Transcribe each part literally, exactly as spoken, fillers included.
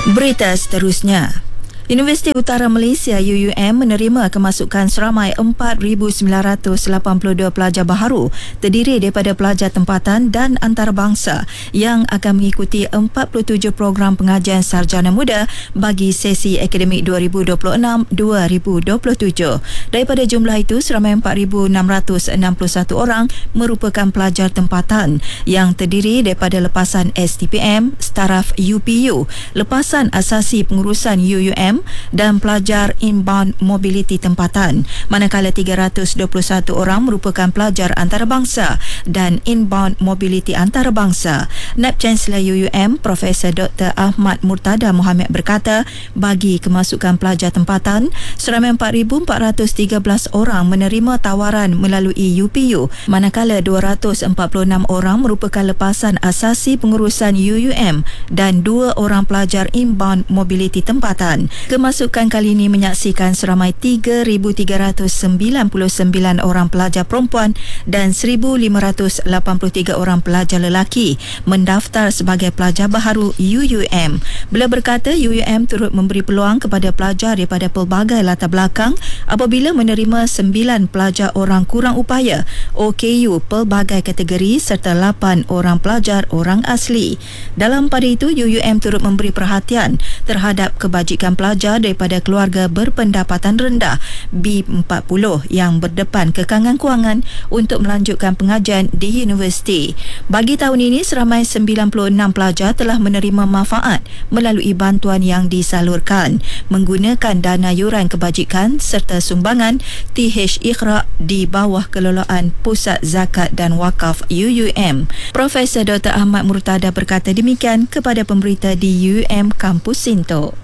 Berita seterusnya. Universiti Utara Malaysia U U M menerima kemasukan seramai empat ribu sembilan ratus lapan puluh dua pelajar baharu terdiri daripada pelajar tempatan dan antarabangsa yang akan mengikuti empat puluh tujuh program pengajian sarjana muda bagi sesi akademik dua ribu dua puluh enam dua ribu dua puluh tujuh. Daripada jumlah itu, seramai empat ribu enam ratus enam puluh satu orang merupakan pelajar tempatan yang terdiri daripada lepasan S T P M, Staraf U P U, lepasan asasi pengurusan U U M dan pelajar inbound mobility tempatan, manakala tiga ratus dua puluh satu orang merupakan pelajar antarabangsa dan inbound mobility antarabangsa. Naib Chancellor U U M Profesor Doktor Ahmad Murtada Mohamed berkata, bagi kemasukan pelajar tempatan, seramai empat ribu empat ratus tiga belas orang menerima tawaran melalui U P U, manakala dua ratus empat puluh enam orang merupakan lepasan asasi pengurusan U U M dan dua orang pelajar inbound mobility tempatan. Kemasukan kali ini menyaksikan seramai tiga ribu tiga ratus sembilan puluh sembilan orang pelajar perempuan dan seribu lima ratus lapan puluh tiga orang pelajar lelaki mendaftar sebagai pelajar baharu U U M. Beliau berkata U U M turut memberi peluang kepada pelajar daripada pelbagai latar belakang apabila menerima sembilan pelajar orang kurang upaya O K U pelbagai kategori serta lapan orang pelajar orang asli. Dalam pada itu, U U M turut memberi perhatian terhadap kebajikan pelajar daripada keluarga berpendapatan rendah B empat puluh yang berdepan kekangan kewangan untuk melanjutkan pengajian di universiti. Bagi tahun ini, seramai sembilan puluh enam pelajar telah menerima manfaat melalui bantuan yang disalurkan menggunakan dana yuran kebajikan serta sumbangan T H Ikhra di bawah kelolaan Pusat Zakat dan Wakaf U U M. Profesor Doktor Ahmad Murtada berkata demikian kepada pemberita di U U M Kampus Sintok.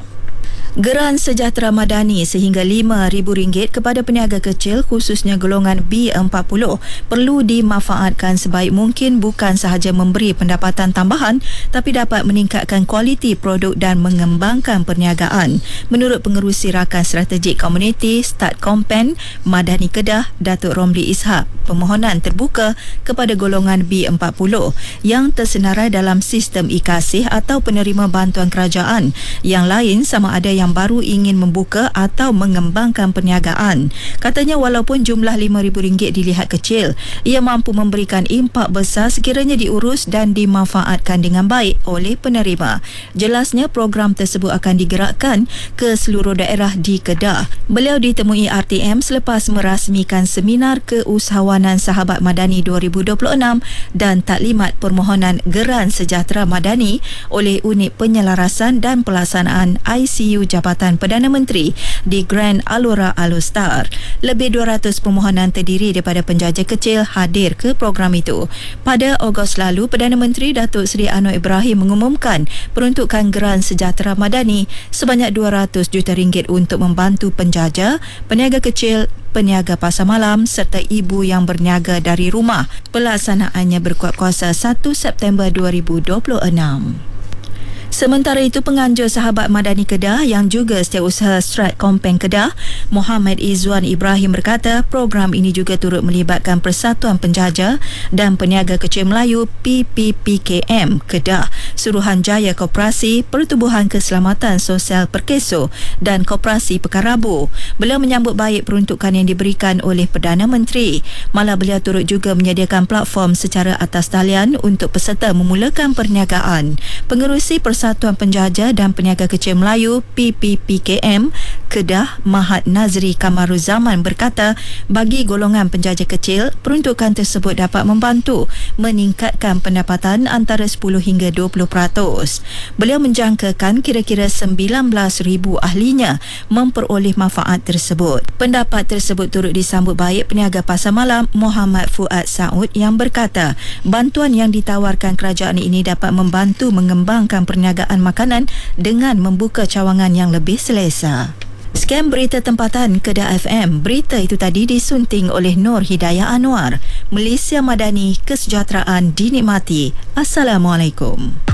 Geran sejahtera madani sehingga lima ribu ringgit kepada peniaga kecil khususnya golongan B empat puluh perlu dimanfaatkan sebaik mungkin, bukan sahaja memberi pendapatan tambahan tapi dapat meningkatkan kualiti produk dan mengembangkan perniagaan. Menurut Pengerusi Rakan Strategik Komuniti Start Kompen Madani Kedah, Datuk Romli Ishak, permohonan terbuka kepada golongan B empat puluh yang tersenarai dalam sistem e-kasih atau penerima bantuan kerajaan yang lain sama ada yang baru ingin membuka atau mengembangkan perniagaan. Katanya walaupun jumlah lima ribu ringgit dilihat kecil, ia mampu memberikan impak besar sekiranya diurus dan dimanfaatkan dengan baik oleh penerima. Jelasnya program tersebut akan digerakkan ke seluruh daerah di Kedah. Beliau ditemui R T M selepas merasmikan seminar keusahawanan Sahabat Madani dua ribu dua puluh enam dan taklimat permohonan Geran Sejahtera Madani oleh Unit Penyelarasan dan Pelaksanaan I C U Jabatan Perdana Menteri di Grand Alora Alostar. Lebih dua ratus permohonan terdiri daripada penjaja kecil hadir ke program itu. Pada Ogos lalu, Perdana Menteri Datuk Seri Anwar Ibrahim mengumumkan peruntukan Geran Sejahtera Madani sebanyak dua ratus juta ringgit untuk membantu penjaja, peniaga kecil, peniaga pasar malam serta ibu yang berniaga dari rumah. Pelaksanaannya berkuat kuasa satu September dua ribu dua puluh enam. Sementara itu, penganjur Sahabat Madani Kedah yang juga setiausaha Strat Kompen Kedah, Muhammad Izzuan Ibrahim berkata program ini juga turut melibatkan Persatuan Penjaja dan Peniaga Kecil Melayu P P P K M Kedah, Suruhanjaya Koperasi Pertubuhan Keselamatan Sosial Perkeso dan Koperasi Pekarabu. Beliau menyambut baik peruntukan yang diberikan oleh Perdana Menteri. Malah beliau turut juga menyediakan platform secara atas talian untuk peserta memulakan perniagaan. Pengerusi Persatuan Penjaja dan Peniaga Kecil Melayu P P P K M Kedah, Mahat Nazri Kamaruzaman berkata bagi golongan penjaja kecil, peruntukan tersebut dapat membantu meningkatkan pendapatan antara sepuluh hingga dua puluh peratus. Beliau menjangkakan kira-kira sembilan belas ribu ahlinya memperoleh manfaat tersebut. Pendapat tersebut turut disambut baik peniaga pasar malam Muhammad Fuad Saud yang berkata bantuan yang ditawarkan kerajaan ini dapat membantu mengembangkan perniagaan makanan dengan membuka cawangan yang lebih selesa. Sekian berita tempatan Kedah F M. Berita itu tadi disunting oleh Nur Hidayah Anwar. Malaysia Madani, kesejahteraan dinikmati. Assalamualaikum.